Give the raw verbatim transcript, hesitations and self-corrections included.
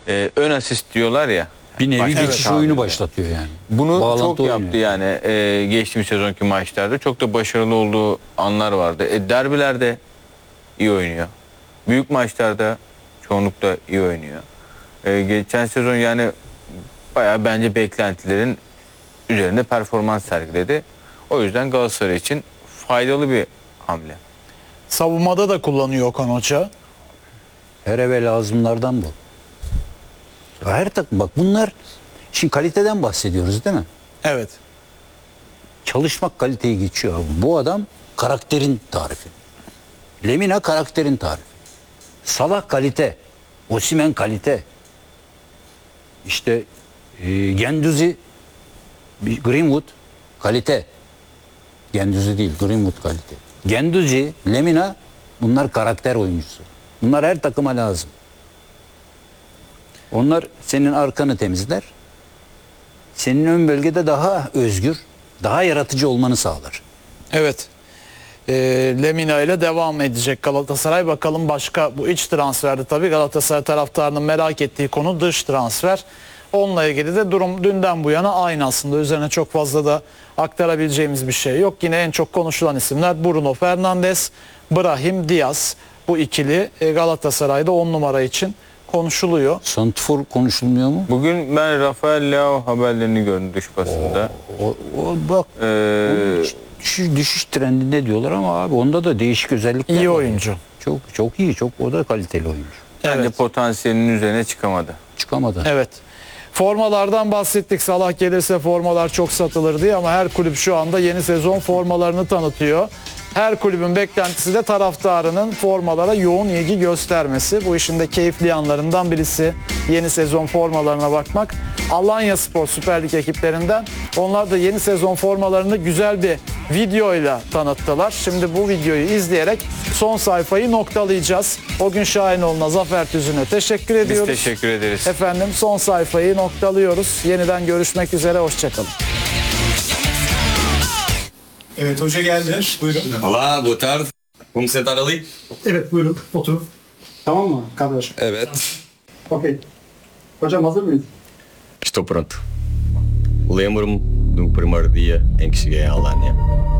e, ön asist diyorlar ya. Bir nevi Başka geçiş bir oyunu tabirle. başlatıyor yani. Bunu Bağlantı çok oyunu. yaptı yani e, geçtiğimiz sezonki maçlarda. Çok da başarılı olduğu anlar vardı. E, derbilerde iyi oynuyor. Büyük maçlarda çoğunlukla iyi oynuyor. E, geçen sezon yani bayağı bence beklentilerin üzerinde performans sergiledi. O yüzden Galatasaray için faydalı bir hamle. Savunmada da kullanıyor Okan Hoca. Her eve lazımlardan bu. Her takım bak bunlar şimdi kaliteden bahsediyoruz değil mi? Evet. Çalışmak kaliteyi geçiyor abi. Bu adam karakterin tarifi. Lemina karakterin tarifi. Salah kalite. Osimhen kalite. İşte e, Genduzi Greenwood kalite. Genduzi değil Greenwood kalite. Genduzi, Lemina bunlar karakter oyuncusu. Bunlar her takıma lazım. Onlar senin arkanı temizler. Senin ön bölgede daha özgür, daha yaratıcı olmanı sağlar. Evet. Ee, Lemina ile devam edecek Galatasaray. Bakalım başka bu iç transferde tabii Galatasaray taraftarının merak ettiği konu dış transfer. Onunla ilgili de durum dünden bu yana aynı aslında. Üzerine çok fazla da aktarabileceğimiz bir şey yok. Yine en çok konuşulan isimler Bruno Fernandes, Brahim Diaz. Bu ikili e, Galatasaray'da on numara için konuşuluyor. Santifor konuşulmuyor mu? Bugün ben Rafael Leao haberlerini gördüm dış basında. O, o bak Ee, düşüş, düşüş trendinde diyorlar ama abi onda da değişik özellikler İyi var. oyuncu. Çok çok iyi, çok o da kaliteli oyuncu. bence Evet. potansiyelinin üzerine çıkamadı. Çıkamadı. Evet. Formalardan bahsettik. Salah gelirse formalar çok satılır diye ama her kulüp şu anda yeni sezon formalarını tanıtıyor. Her kulübün beklentisi de taraftarının formalara yoğun ilgi göstermesi. Bu işin de keyifli yanlarından birisi yeni sezon formalarına bakmak. Alanyaspor Süper Lig ekiplerinden onlar da yeni sezon formalarını güzel bir videoyla tanıttılar. Şimdi bu videoyu izleyerek son sayfayı noktalayacağız. O gün Şahinoğlu'na, Zafer Tüzün'e teşekkür Biz ediyoruz. teşekkür ederiz. Efendim son sayfayı noktalıyoruz. Yeniden görüşmek üzere. Hoşçakalın. Evet hoca geldi. Buyurun. Olá, boa tarde. Vamos sentar ali? Evet buyurun. Oturun. Tamam mı kardeşim? Evet. Okey. Hocam hazır mıyız? Estou pronto. Lembro-me do primeiro dia em que cheguei à Alânia.